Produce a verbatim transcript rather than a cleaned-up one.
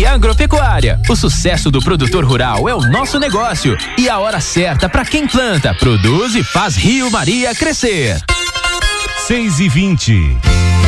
Maria Agropecuária. O sucesso do produtor rural é o nosso negócio e a hora certa para quem planta, produz e faz Rio Maria crescer. seis e vinte.